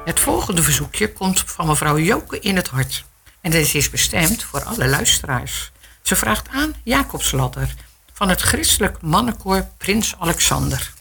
Het volgende verzoekje komt van mevrouw Joke in het Hart. En deze is bestemd voor alle luisteraars. Ze vraagt aan Jacobsladder van het christelijk mannenkoor Prins Alexander.